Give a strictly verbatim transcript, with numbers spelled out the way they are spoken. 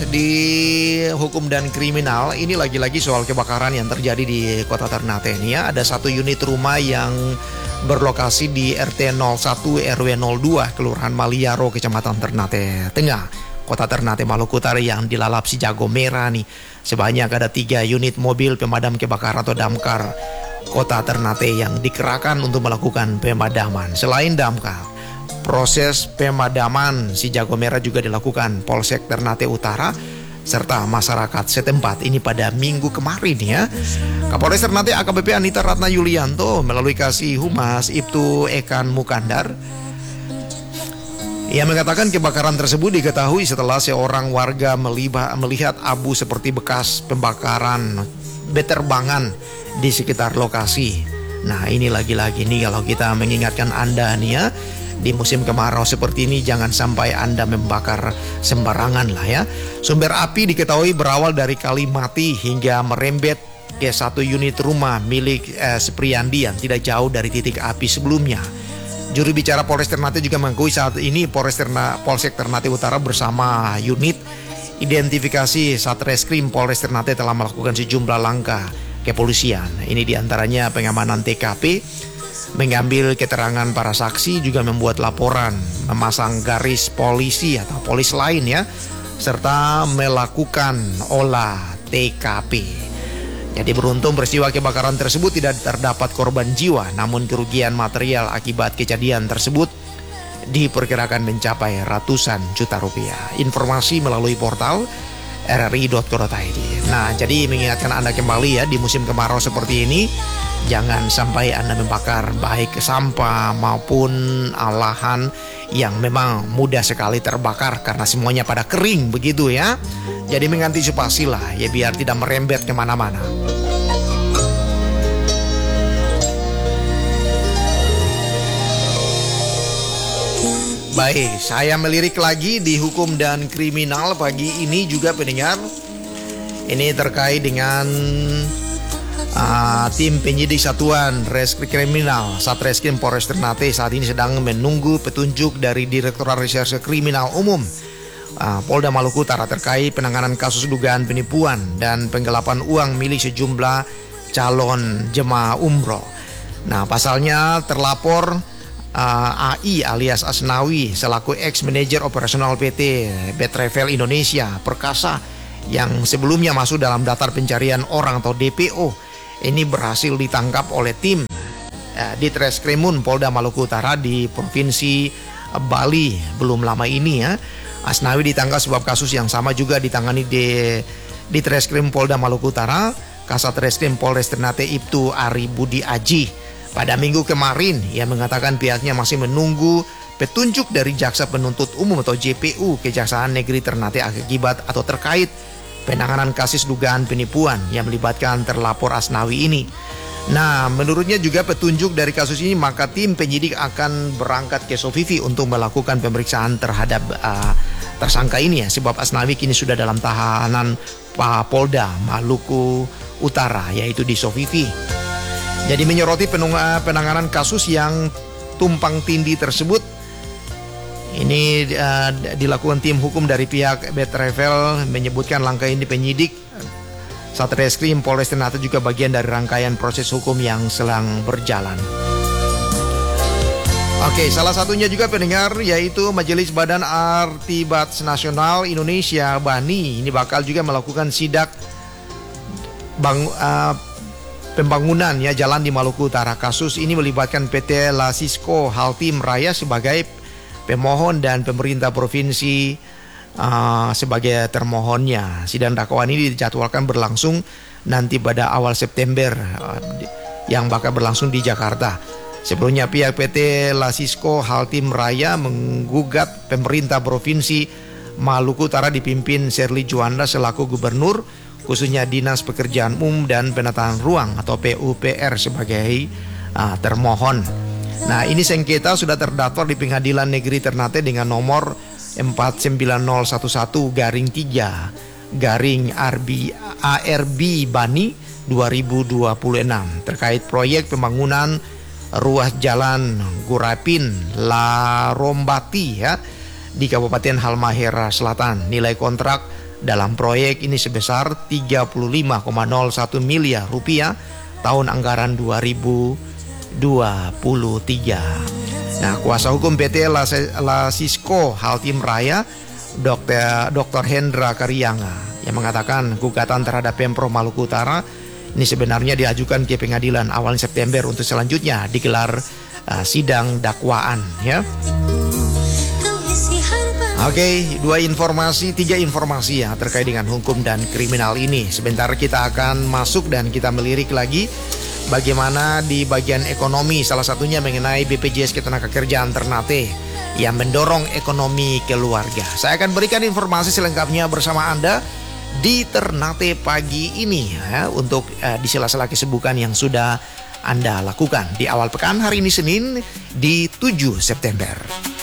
Di hukum dan kriminal ini lagi-lagi soal kebakaran yang terjadi di Kota Ternate ini ya. Ada satu unit rumah yang berlokasi di R T nol satu R W nol dua Kelurahan Maliaro, Kecamatan Ternate Tengah, Kota Ternate, Maluku Utara yang dilalap si jago merah nih. Sebanyak ada tiga unit mobil pemadam kebakaran atau damkar Kota Ternate yang dikerahkan untuk melakukan pemadaman. Selain damkar, proses pemadaman si jago merah juga dilakukan Polsek Ternate Utara serta masyarakat setempat ini pada minggu kemarin ya. Kapolres Ternate A K B P Anita Ratna Yulianto melalui Kasih Humas Ibtu Ekan Mukandar, ia mengatakan kebakaran tersebut diketahui setelah seorang warga melibat, melihat abu seperti bekas pembakaran beterbangan di sekitar lokasi. Nah ini lagi-lagi nih kalau kita mengingatkan Anda nih ya, di musim kemarau seperti ini jangan sampai Anda membakar sembarangan lah ya. Sumber api diketahui berawal dari kali mati hingga merembet ke satu unit rumah milik eh, Supriyandi yang tidak jauh dari titik api sebelumnya. Juru bicara Polres Ternate juga mengakui saat ini Polres Terna, Polsek Ternate Utara bersama unit identifikasi Satreskrim Polres Ternate telah melakukan sejumlah langkah kepolisian. Ini diantaranya pengamanan T K P, mengambil keterangan para saksi, juga membuat laporan, memasang garis polisi atau polis lain ya, serta melakukan olah T K P. Jadi beruntung peristiwa kebakaran tersebut tidak terdapat korban jiwa, namun kerugian material akibat kejadian tersebut diperkirakan mencapai ratusan juta rupiah. Informasi melalui portal r r i dot co dot i d. Nah, jadi mengingatkan Anda kembali ya, di musim kemarau seperti ini jangan sampai Anda membakar baik sampah maupun lahan yang memang mudah sekali terbakar karena semuanya pada kering begitu ya. Jadi mengantisipasi lah ya biar tidak merembet kemana-mana. Baik, saya melirik lagi di hukum dan kriminal pagi ini juga pendengar. Ini terkait dengan uh, tim penyidik Satuan Reskrim Kriminal Satreskrim Polres Ternate saat ini sedang menunggu petunjuk dari Direktorat Reserse Kriminal Umum uh, Polda Maluku Utara terkait penanganan kasus dugaan penipuan dan penggelapan uang milik sejumlah calon jemaah umroh. Nah, pasalnya terlapor Uh, A I alias Asnawi selaku ex-manajer operasional P T Betravel Indonesia Perkasa yang sebelumnya masuk dalam daftar pencarian orang atau D P O ini berhasil ditangkap oleh tim uh, di Treskrimun Polda Maluku Utara di Provinsi uh, Bali belum lama ini ya. Asnawi ditangkap sebab kasus yang sama juga ditangani di di Treskrim Polda Maluku Utara. Kasat Reskrim Polres Ternate Ibtu Ari Budi Aji pada minggu kemarin, ia mengatakan pihaknya masih menunggu petunjuk dari Jaksa Penuntut Umum atau J P U Kejaksaan Negeri Ternate akibat atau terkait penanganan kasus dugaan penipuan yang melibatkan terlapor Asnawi ini. Nah, menurutnya juga petunjuk dari kasus ini maka tim penyidik akan berangkat ke Sofifi untuk melakukan pemeriksaan terhadap uh, tersangka ini ya, sebab Asnawi kini sudah dalam tahanan Polda Maluku Utara yaitu di Sofifi. Jadi menyoroti penanganan kasus yang tumpang tindih tersebut, ini uh, dilakukan tim hukum dari pihak Betravel menyebutkan langkah ini penyidik Satreskrim Polres Ternate juga bagian dari rangkaian proses hukum yang sedang berjalan. Oke, salah satunya juga pendengar yaitu Majelis Badan Artibats Nasional Indonesia BANI ini bakal juga melakukan sidak bang, uh, pembangunan ya jalan di Maluku Utara. Kasus ini melibatkan P T Lasisco Haltim Raya sebagai pemohon dan pemerintah provinsi uh, sebagai termohonnya. Sidang dakwaan ini dijadwalkan berlangsung nanti pada awal September uh, yang bakal berlangsung di Jakarta. Sebelumnya pihak P T Lasisco Haltim Raya menggugat pemerintah provinsi Maluku Utara dipimpin Sherly Juanda selaku gubernur, khususnya Dinas Pekerjaan Umum dan Penataan Ruang atau P U P R sebagai uh, termohon. Nah, ini sengketa sudah terdaftar di Pengadilan Negeri Ternate dengan nomor empat sembilan nol satu satu garing tiga garing A R B BANI dua ribu dua puluh enam terkait proyek pembangunan ruas jalan Gurapin La Rombati ya di Kabupaten Halmahera Selatan. Nilai kontrak dalam proyek ini sebesar tiga puluh lima koma nol satu miliar rupiah tahun anggaran dua ribu dua puluh tiga. Nah, kuasa hukum P T Lasisco Haltim Raya, Dokter Doktor Hendra Karyanga, yang mengatakan gugatan terhadap Pemprov Maluku Utara ini sebenarnya diajukan ke pengadilan awal September untuk selanjutnya digelar uh, sidang dakwaan, ya. Oke, okay, dua informasi, tiga informasi ya terkait dengan hukum dan kriminal ini. Sebentar kita akan masuk dan kita melirik lagi bagaimana di bagian ekonomi, salah satunya mengenai B P J S Ketenagakerjaan Ternate yang mendorong ekonomi keluarga. Saya akan berikan informasi selengkapnya bersama Anda di Ternate pagi ini ya, untuk uh, di sela-sela kesibukan yang sudah Anda lakukan di awal pekan hari ini Senin di tujuh September.